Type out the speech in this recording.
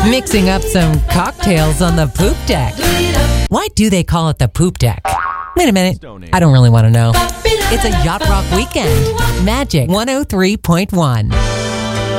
Mixing up some cocktails on the poop deck. Why do they call it the poop deck? Wait a minute. I don't really want to know. It's a Yacht Rock weekend. Magic 103.1.